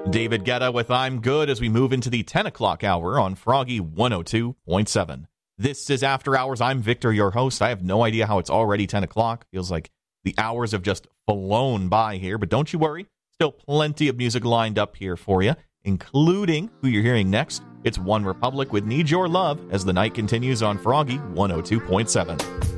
David Guetta with I'm Good as we move into the 10 o'clock hour on Froggy 102.7. This is After Hours. I'm Victor, your host. I have no idea how it's already 10 o'clock. Feels like the hours have just flown by here, but don't you worry. Still plenty of music lined up here for you, including who you're hearing next. It's One Republic with Need Your Love as the night continues on Froggy 102.7.